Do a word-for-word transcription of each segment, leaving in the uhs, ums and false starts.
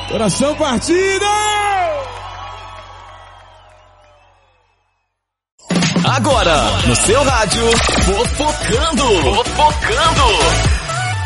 Coração partido! Agora, no seu rádio, Fofocando! Fofocando!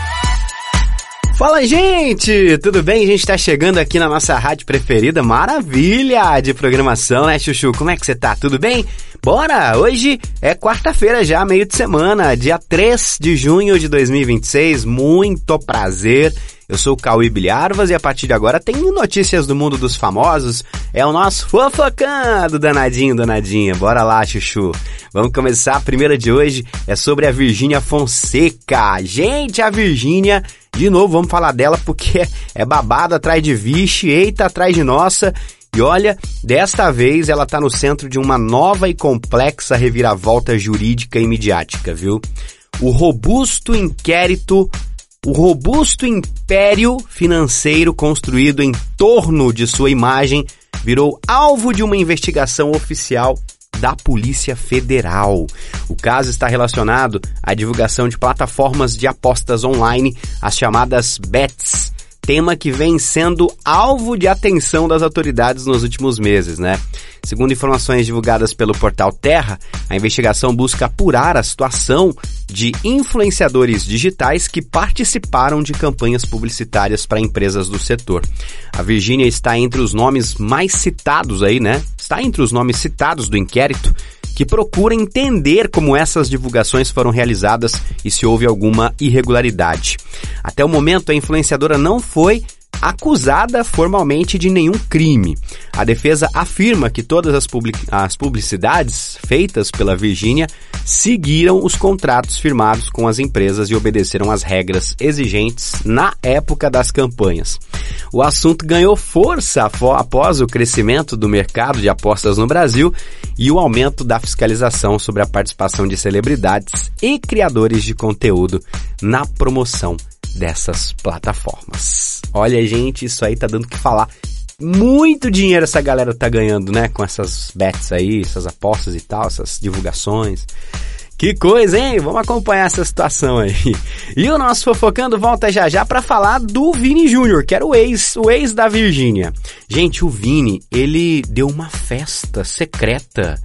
Fala, gente! Tudo bem? A gente tá chegando aqui na nossa rádio preferida. Maravilha de programação, né, Chuchu? Como é que você tá? Tudo bem? Bora! Hoje é quarta-feira já, meio de semana, dia três de junho de dois mil e vinte e seis. Muito prazer! Eu sou o Cauê Bilharvas e a partir de agora tem notícias do mundo dos famosos. É o nosso Fofocando, danadinho, danadinha. Bora lá, Chuchu. Vamos começar. A primeira de hoje é sobre a Virgínia Fonseca. Gente, a Virgínia, de novo, vamos falar dela porque é babado atrás de vixe, eita atrás de nossa. E olha, desta vez ela tá no centro de uma nova e complexa reviravolta jurídica e midiática, viu? O robusto inquérito... O robusto império financeiro construído em torno de sua imagem virou alvo de uma investigação oficial da Polícia Federal. O caso está relacionado à divulgação de plataformas de apostas online, as chamadas bets, tema que vem sendo alvo de atenção das autoridades nos últimos meses, né? Segundo informações divulgadas pelo portal Terra, a investigação busca apurar a situação de influenciadores digitais que participaram de campanhas publicitárias para empresas do setor. A Virgínia está entre os nomes mais citados aí, né? Está entre os nomes citados do inquérito, que procura entender como essas divulgações foram realizadas e se houve alguma irregularidade. Até o momento, a influenciadora não foi acusada formalmente de nenhum crime. A defesa afirma que todas as, public... as publicidades feitas pela Virgínia seguiram os contratos firmados com as empresas e obedeceram às regras exigentes na época das campanhas. O assunto ganhou força após o crescimento do mercado de apostas no Brasil e o aumento da fiscalização sobre a participação de celebridades e criadores de conteúdo na promoção dessas plataformas. Olha, gente, isso aí tá dando o que falar. Muito dinheiro essa galera tá ganhando, né? Com essas bets aí, essas apostas e tal, essas divulgações. Que coisa, hein? Vamos acompanhar essa situação aí. E o nosso Fofocando volta já já pra falar do Vini Júnior, que era o ex, o ex da Virgínia. Gente, o Vini, ele deu uma festa secreta.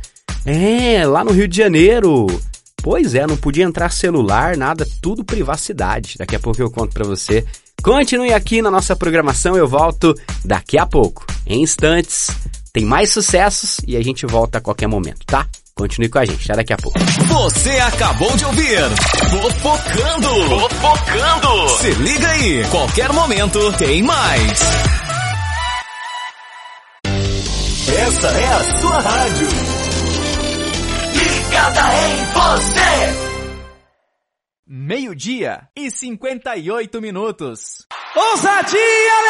É, lá no Rio de Janeiro. Pois é, não podia entrar celular, nada, tudo privacidade. Daqui a pouco eu conto pra você. Continue aqui na nossa programação, eu volto daqui a pouco. Em instantes, tem mais sucessos e a gente volta a qualquer momento, tá? Continue com a gente, até daqui a pouco. Você acabou de ouvir Fofocando! Fofocando! Se liga aí, qualquer momento tem mais. Essa é a sua rádio. Ligada em você! Meio-dia e cinquenta e oito minutos. Ousadia!